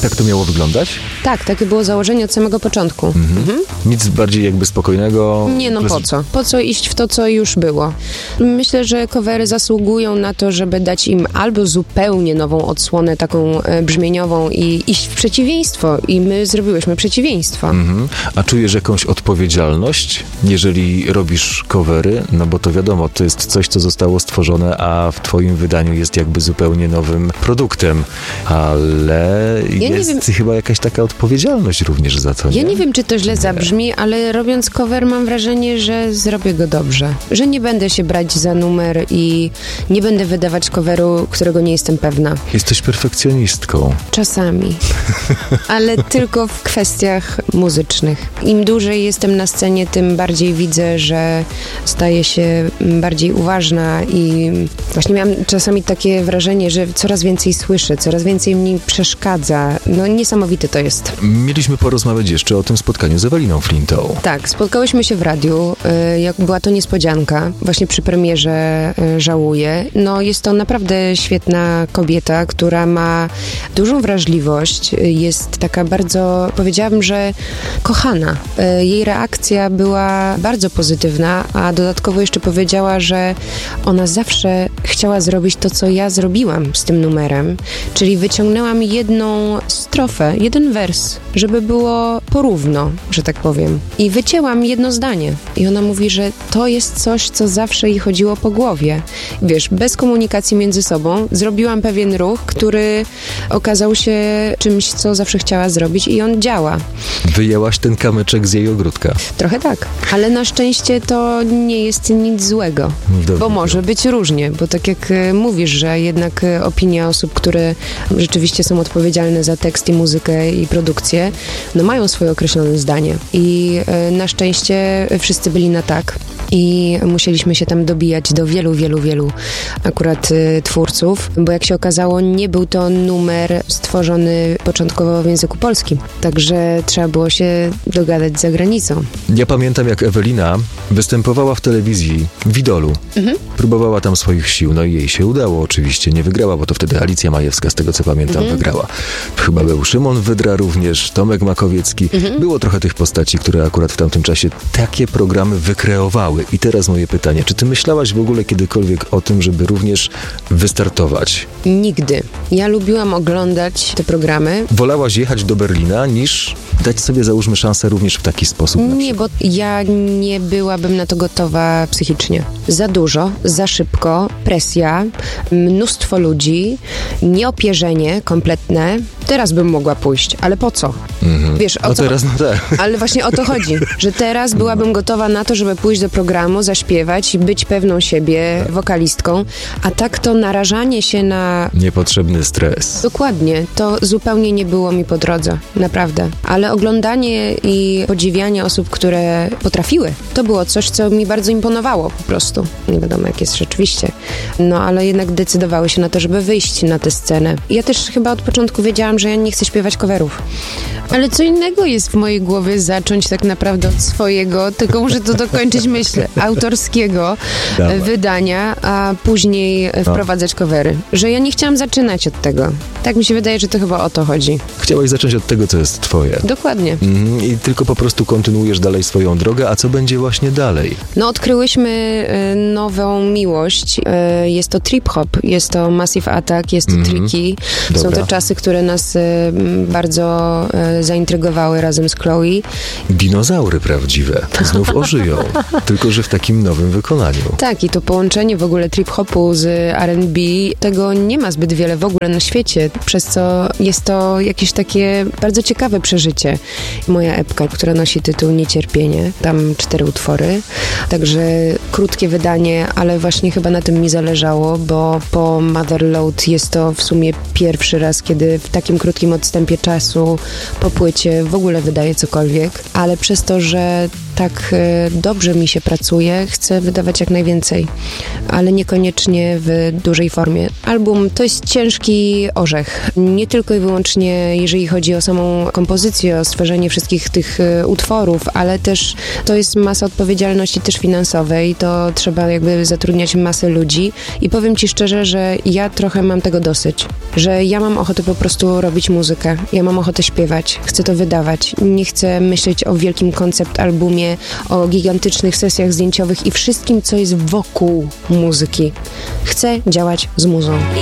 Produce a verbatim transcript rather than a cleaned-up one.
Tak to miało wyglądać? Tak, takie było założenie od samego początku. Mhm. Mhm. Nic bardziej jakby spokojnego? Nie, no po co? Po co iść w to, co już było? Myślę, że covery zasługują na to, żeby dać im albo zupełnie nową odsłonę, taką e, brzmieniową i iść w przeciwieństwo. I my zrobiłyśmy przeciwieństwo. Mhm. A czujesz jakąś odpowiedzialność, jeżeli robisz covery? No bo to wiadomo, to jest coś, co zostało stworzone, a w twoim wydaniu jest jakby zupełnie nowym produktem. Ale ja jest chyba jakaś taka odpowiedzialność również za to, nie? Ja nie wiem, czy to źle zabrzmi, ale robiąc cover mam wrażenie, że zrobię go dobrze. Że nie będę się brać za numer i nie będę wydawać coveru, którego nie jestem pewna. Jesteś perfekcjonistką. Czasami. Ale tylko w kwestiach muzycznych. Im dłużej jestem na scenie, tym bardziej widzę, że staję się bardziej uważna i właśnie miałam czasami takie wrażenie, że coraz więcej słyszę, coraz więcej mi przeszkadza. No niesamowite to jest. Mieliśmy porozmawiać jeszcze o tym spotkaniu z Eweliną Flintą. Tak, spotkałyśmy się w radiu, jak była to niespodzianka, właśnie przy premierze Żałuję. No jest to naprawdę świetna kobieta, która ma dużą wrażliwość, jest taka bardzo, powiedziałabym, że kochana. Jej reakcja była bardzo pozytywna, a dodatkowo jeszcze powiedziała, że ona zawsze chciała zrobić to, co ja zrobiłam z tym numerem, czyli wyciągnęłam jedną strofę, jeden wers, żeby było porówno, że tak powiem. I wycięłam jedno zdanie. I ona mówi, że to jest coś, co zawsze jej chodziło po głowie. Wiesz, bez komunikacji między sobą zrobiłam pewien ruch, który okazał się czymś, co zawsze chciała zrobić i on działa. Wyjęłaś ten kamyczek z jej ogródka. Trochę tak, ale na szczęście to nie jest nic złego, Dobrze. Bo może być różnie, bo tak jak mówisz, że jednak opinia osób, które rzeczywiście są odpowiedzialne za tekst i muzykę i produkcję, no mają swoje określone zdanie i na szczęście wszyscy byli na tak. I musieliśmy się tam dobijać do wielu, wielu, wielu akurat y, twórców, bo jak się okazało, nie był to numer stworzony początkowo w języku polskim, także trzeba było się dogadać za granicą. Ja pamiętam, jak Ewelina występowała w telewizji w Idolu. Mhm. Próbowała tam swoich sił, no i jej się udało oczywiście. Nie wygrała, bo to wtedy Alicja Majewska, z tego co pamiętam, mhm. wygrała. Chyba był Szymon Wydra również, Tomek Makowiecki. Mhm. Było trochę tych postaci, które akurat w tamtym czasie takie programy wykreowały. I teraz moje pytanie, czy ty myślałaś w ogóle kiedykolwiek o tym, żeby również wystartować? Nigdy. Ja lubiłam oglądać te programy. Wolałaś jechać do Berlina niż dać sobie, załóżmy, szansę również w taki sposób? Nie, bo ja nie byłabym na to gotowa psychicznie. Za dużo, za szybko, presja, mnóstwo ludzi, nieopierzenie kompletne. Teraz bym mogła pójść, ale po co? Mhm. Wiesz, o no co? teraz, no tak. Ale właśnie o to chodzi, że teraz byłabym gotowa na to, żeby pójść do programu, zaśpiewać i być pewną siebie, tak. wokalistką, a tak to narażanie się na... Niepotrzebny stres. Dokładnie, to zupełnie nie było mi po drodze, naprawdę. Ale oglądanie i podziwianie osób, które potrafiły, to było coś, co mi bardzo imponowało po prostu. Nie wiadomo, jak jest rzeczywiście. No, ale jednak decydowały się na to, żeby wyjść na tę scenę. Ja też chyba od początku wiedziałam, że ja nie chcę śpiewać coverów. Ale co innego jest w mojej głowie zacząć tak naprawdę od swojego, tylko muszę to dokończyć, myślę, autorskiego Dawaj. wydania, a później no. wprowadzać covery. Że ja nie chciałam zaczynać od tego. Tak mi się wydaje, że to chyba o to chodzi. Chciałaś zacząć od tego, co jest twoje. Dokładnie. Mm, I tylko po prostu kontynuujesz dalej swoją drogę, a co będzie właśnie dalej? No, odkryłyśmy y, nową miłość. Y, jest to trip-hop, jest to Massive Attack, jest to mm-hmm. Tricky. Dobra. Są to czasy, które nas y, bardzo y, zaintrygowały razem z Chloe. Dinozaury prawdziwe. Znów ożyją. Tylko że w takim nowym wykonaniu. Tak, i to połączenie w ogóle trip-hopu z R and B, tego nie ma zbyt wiele w ogóle na świecie, przez co jest to jakieś takie bardzo ciekawe przeżycie. Moja epka, która nosi tytuł Niecierpienie, tam cztery utwory, także krótkie wydanie, ale właśnie chyba na tym mi zależało, bo po Motherload jest to w sumie pierwszy raz, kiedy w takim krótkim odstępie czasu po płycie w ogóle wydaję cokolwiek, ale przez to, że tak dobrze mi się pracuje, chcę wydawać jak najwięcej, ale niekoniecznie w dużej formie. Album to jest ciężki orzech. Nie tylko i wyłącznie jeżeli chodzi o samą kompozycję, o stworzenie wszystkich tych utworów, ale też to jest masa odpowiedzialności też finansowej, to trzeba jakby zatrudniać masę ludzi i powiem Ci szczerze, że ja trochę mam tego dosyć, że ja mam ochotę po prostu robić muzykę, ja mam ochotę śpiewać, chcę to wydawać, nie chcę myśleć o wielkim koncept albumie, o gigantycznych sesjach zdjęciowych i wszystkim, co jest wokół muzyki. Chcę działać z muzą.